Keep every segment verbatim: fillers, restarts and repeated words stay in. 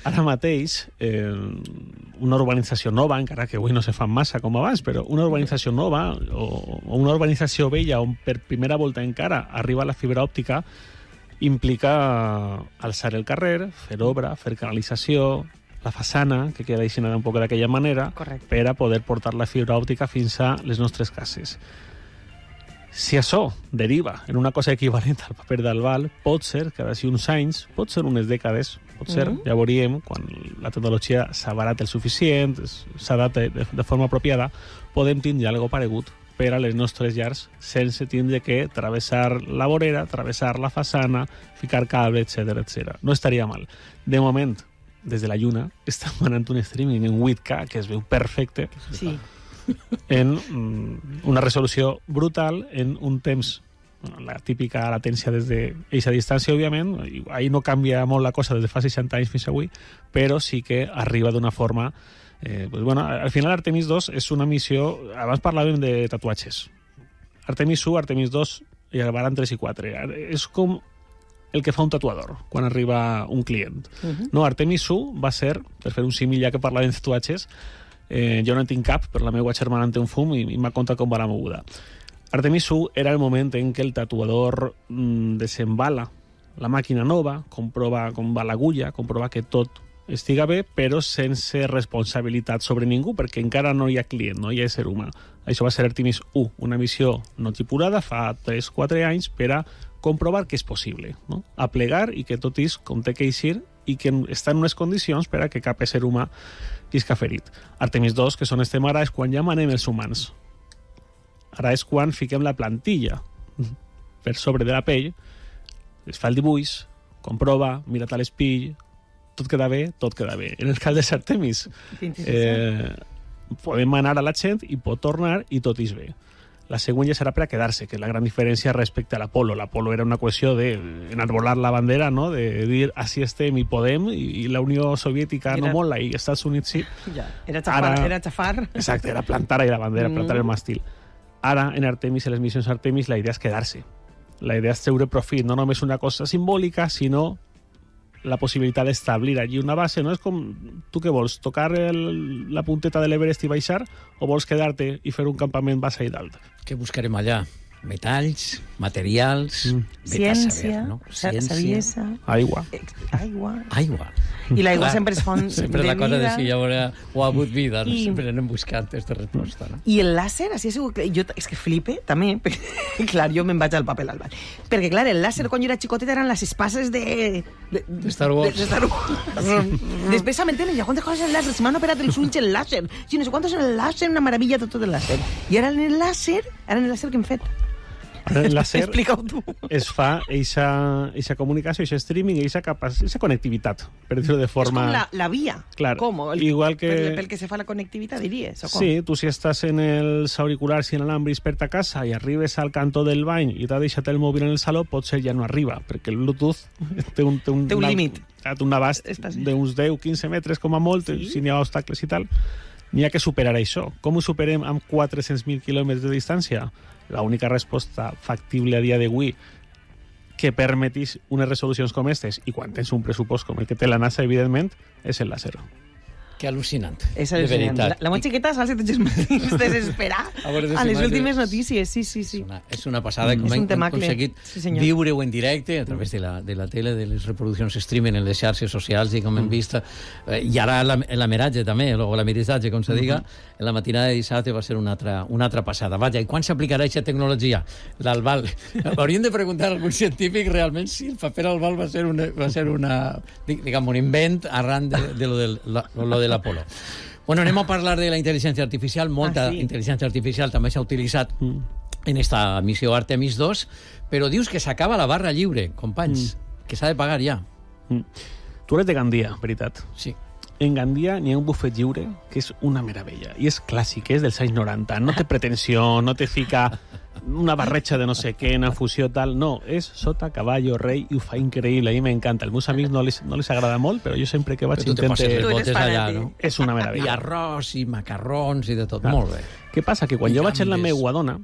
Ara mateix, eh, una urbanització nova, encara que avui no se fan massa com abans, però una urbanització nova o, o una urbanització vella on per primera volta encara arriba la fibra òptica implica alçar el carrer, fer obra, fer canalització, la façana, que queda dissenyada un poc d'aquella manera, Correcte. per a poder portar la fibra òptica fins a les nostres cases. Si això deriva en una cosa equivalent al paper d'Albal, pot ser que d'ací uns anys, pot ser unes dècades, pot ser, Mm. ja veuríem, quan la tecnologia s'abarat el suficient, s'adapta de, de forma apropiada, podem tindre algo paregut per a les nostres llars sense tindre que travessar la vorera, travessar la façana, ficar cable, etcètera, etcètera. No estaria mal. De moment, des de la Lluna, estan manant un streaming en vuit K que es veu perfecte, Sí. en mm, una resolució brutal, en un temps, bueno, la típica latència des d'aquesta distància, òbviament, ahir no canvia molt la cosa des de fa seixanta anys fins avui, però sí que arriba d'una forma... Eh, pues bueno, al final Artemis dos és una missió... Abans parlàvem de tatuatges. Artemis u, Artemis dos, i Albaran tres i quatre. És com el que fa un tatuador quan arriba un client. Uh -huh. No, Artemis u va ser, per fer un símil ja que parlàvem de tatuatges, eh, jo no en tinc cap, però la meva germana en té un fum i, i m'ha contat com va la moguda. Artemis u era el moment en què el tatuador mm, desembala la màquina nova, comprova com va l'agulla, comprova que tot estiga bé, però sense responsabilitat sobre ningú, perquè encara no hi ha client, no hi ha ésser humà. Això va ser Artemis u, una missió no tripulada fa tres quatre anys per a comprovar que és possible, no? A plegar i que tot és com té que eixir i que està en unes condicions per a que cap ésser humà isca ferit. Artemis dos, que és on estem ara, és quan ja manem els humans. Ara és quan fiquem la plantilla per sobre de la pell, es fa el dibuix, comprova, mira't a l'espill, tot queda bé, tot queda bé. En el cas de Artemis, eh, podem manar a la gent i pot tornar i tot és bé. La següent ja serà per a quedar-se, que és la gran diferència respecte a l'Apolo. L'Apolo era una qüestió d'enarbolar la bandera, no? De dir, així estem i podem, i la Unió Soviètica era... no molt, i els Estats Units sí. Ja, era xafar. Ara... Era xafar. Exacte, era plantar ahí la bandera, mm. plantar el màstil. Ara, en Artemis, en les missions Artemis, la idea és quedar-se. La idea és treure profit, no només una cosa simbòlica, sinó la possibilitat d'establir allí una base. No és com, tu què vols, tocar el, la punteta de l'Everest i baixar, o vols quedar-te i fer un campament base allà dalt? Què buscarem allà? Metalls, materials... Mm. Ciència, saber, no? Ciència, saviesa... Aigua. Aigua. Aigua. I l'aigua sempre és font sempre de la cosa vida. de si hi haurà o ha hagut vida, no? I... Sempre anem buscant aquesta resposta, no? I el làser, així és segur que... Jo, és que flipe, també, perquè, clar, jo me'n vaig al paper al bal. Perquè, clar, el làser, quan jo era xicoteta, eren les espases de... De, de Star Wars. De, de Star Wars. Després m'entenen, ja quantes coses el làser, se m'han operat els ulls el làser, si no sé quantos en el làser, una meravella tot, tot el làser. I ara en el làser, ara en el làser que hem fet? El làser Explica-ho tu. Es fa eixa comunicació, eixa streaming, eixa connectivitat, per dir-ho de forma... És com la, la via. Clar, com? El, igual que... Pel, pel que se fa la connectivitat, diries? O com? Sí, tu si estàs en els auriculars i en l'alambris per ta casa i arribes al cantó del bany i t'ha deixat el mòbil en el saló, potser ja no arriba, perquè el Bluetooth té un, té un, té un una, límit. Té un abast d'uns deu a quinze metres com a molt, sí? Si n'hi ha obstacles i tal. N'hi ha que superar això. Com ho superem amb quatre-cents mil quilòmetres de distància? L'única resposta factible a dia d'avui que permetís unes resolucions com aquestes, i quan tens un pressupost com el que té la NASA, evidentment, és el làser. Que al·lucinant. És al·lucinant. La, la molt xiqueta s'ha de desesperar a, a les últimes notícies. Sí, sí, sí. És una, és una passada com hem aconseguit sí, viure-ho en directe a través de la, de la tele, de les reproduccions streaming en les xarxes socials i com hem vist. Eh, I ara l'ameratge també, o l'amiratge, com se diga, en la matinada de dissabte va ser una altra, una altra passada. Vaja, i quan s'aplicarà aquesta tecnologia? L'Albal. Hauríem de preguntar a algun científic realment si el paper Albal va ser una, va ser una diguem, un invent arran de, de lo, del, lo de l'Apolo. Bueno, anem a parlar de la intel·ligència artificial. Molta ah, sí. intel·ligència artificial també s'ha utilitzat mm. en esta missió Artemis dos, però dius que s'acaba la barra lliure, companys, mm. que s'ha de pagar ja. Mm. Tu eres de Gandia, veritat? Sí. En Gandia n'hi ha un bufet lliure que és una meravella, i és clàssic, és dels anys noranta, no té pretensió, no te fica una barreja de no sé què, una fusió tal, no, és sota caballo, rei, i ho fa increïble, a mi m'encanta. Als meus amics no les, no les agrada molt, però jo sempre que vaig intento... Allà, no? És una meravella. I arròs, i macarrons, i de tot, clar. Molt bé. Què passa? Que quan I jo vaig amb la meva dona,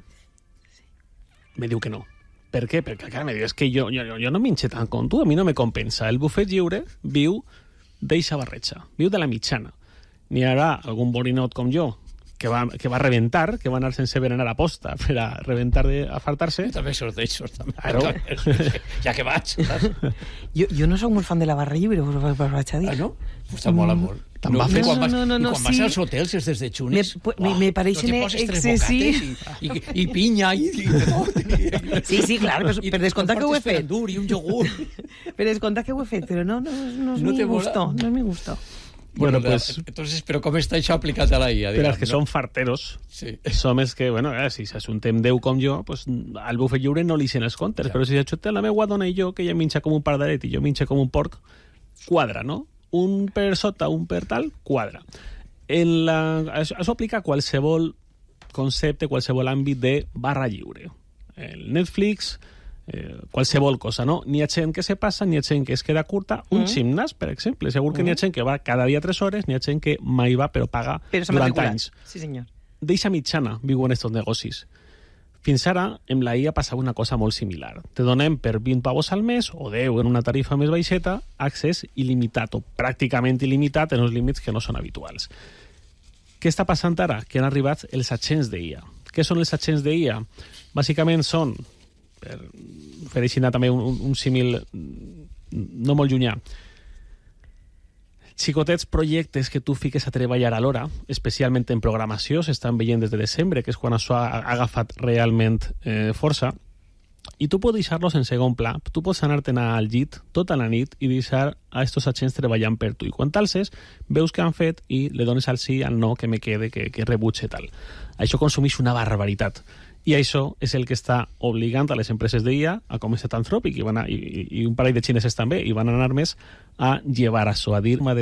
me diu que no. Per què? Perquè, clar, me diu, és que jo, jo, jo no minxe tant com tu, a mi no me compensa. El bufet lliure viu d'eixa barreja, viu de la mitjana. N'hi haurà algun borinot com jo, que va, que va reventar, que va anar sense berenar a posta per a reventar de afartar-se. També sort d'eixos, també. Claro. Ja que vaig, saps? Jo, jo no soc molt fan de la barra lliure, us ho vaig a dir. Ah, no? Pues te mola molt. Te'n va fer... No, no, no, no, I quan vas sí. als hotels, és des de xunes... Me, me, me pareixen excessius. I, i, I pinya, i, i tot. Sí, sí, clar, per, per descomptar que ho he fet. I un iogurt. Per descomptar que ho he fet, però no, no, no és No te mi mola? gusto, no és mi gusto. Bueno, Bueno, pues... entonces, però com està això aplicat a la I A? Per Digue'm, als que no? són farteros, Sí. som els que, bueno, eh, si s'assuntem Déu com jo, pues, al bufet lliure no li sent els comptes, Ja. però si s'ajuntem la meva dona i jo, que ella minxa com un pardaret i jo minxa com un porc, quadra, no? Un per sota, un per tal, quadra. En la... Això, això aplica a qualsevol concepte, qualsevol àmbit de barra lliure. El Netflix... Eh, qualsevol cosa, no? N'hi ha gent que se passa, n'hi ha gent que es queda curta. Un Mm. gimnàs, per exemple. Segur que Mm. n'hi ha gent que va cada dia tres hores, n'hi ha gent que mai va, però paga Però s'ha durant matriculat. anys. Sí, senyor. D'eixa mitjana viuen estos negocis. Fins ara, amb la I A passava una cosa molt similar. Te donem per vint pavos al mes, o deu en una tarifa més baixeta, accés il·limitat, o pràcticament il·limitat en uns límits que no són habituals. Què està passant ara? Que han arribat els agents d'I A. Què són els agents d'I A? Bàsicament són, per fer així també un, un, un símil no molt llunyà, xicotets projectes que tu fiques a treballar alhora, especialment en programació, s'estan veient des de desembre, que és quan això ha agafat realment eh, força, i tu pots deixar-los en segon pla. Tu pots anar-te'n al llit tota la nit i deixar a estos agents treballant per tu. I quan t'alces, veus què han fet i le dones al sí, al no, que me quede, que, que rebutge tal. Això consumeix una barbaritat. I això és el que està obligant a les empreses d'I A, a com és Anthropic, i, van a, i, i un parell de xineses també, i van anar més a llevar això, a dir